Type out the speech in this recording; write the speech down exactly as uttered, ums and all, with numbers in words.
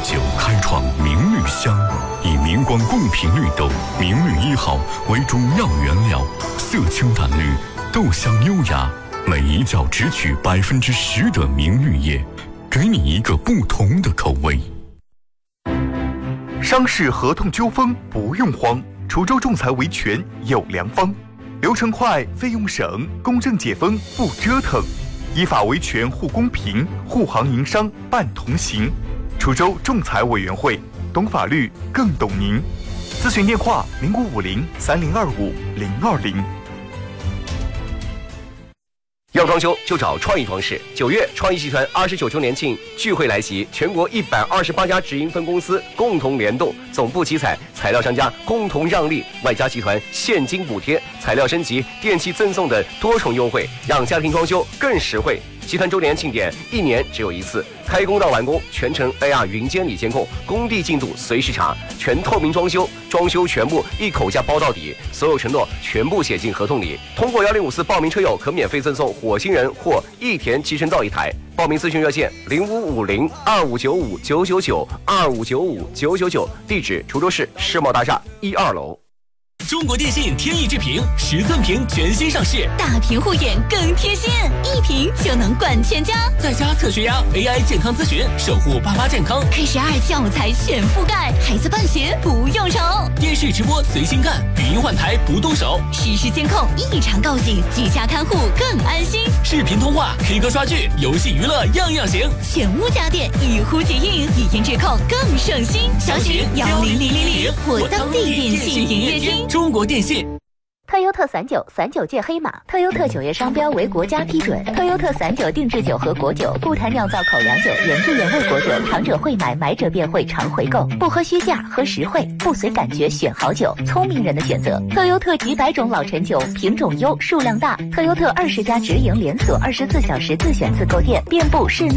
酒开创明绿香，以明光贡品绿豆明绿一号为主要原料，色清淡绿，豆香优雅，每一角只取百分之十的明绿叶，给你一个不同的口味。 商事合同纠纷不用慌，滁州仲裁维权有良方，流程快，费用省，公正解纷不折腾，依法维权护公平，护行营商办同行。滁州仲裁委员会，懂法律更懂您。咨询电话零五五零三零二五零二零。 要装修就找创意装饰。九月，创意集团二十九周年庆聚会来袭，全国一百二十八家直营分公司共同联动，总部集采，材料商家共同让利，外加集团现金补贴、材料升级、电器赠送等多重优惠，让家庭装修更实惠。集团周年庆典一年只有一次，开工到完工全程 A R 云监理监控，工地进度随时查，全透明装修，装修全部一口价包到底，所有承诺全部写进合同里。通过幺零五四报名车友可免费赠送火星人或益田集成灶一台。报名咨询热线零五五零二五九五九九九二五九五九九九，地址滁州市世贸大厦一二楼。 中国电信天翼智屏十寸屏全新上市， 大屏护眼更贴心，一屏就能管全家。 在家测血压 A I 健康咨询，守护爸妈健康。 K 十二教材全覆盖，孩子办学不用愁。 电视直播随心干，语音换台不动手。 实时监控异常告警，居家看护更安心。 视频通话、K 歌刷剧、游戏娱乐样样行。 全屋家电一呼即应，语音质控更省心。详询幺零零零零或当地电信营业厅。 中国电信。 特优特散酒，散酒界黑马。特优特酒业商标为国家批准。特优特散酒定制酒和果酒，不谈酿造口粮酒、原汁原味果酒，尝者会买，买者便会常回购。不喝虚价，喝实惠，不随感觉选好酒，聪明人的选择。特优特几百种老陈酒，品种优，数量大。特优特二十家直营连锁，二十四小时自选自购店，遍布市内。